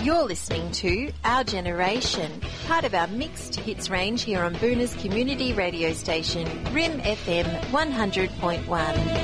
You're listening to Our Generation, part of our mixed hits range here on Boona's community radio station, RIM FM 100.1.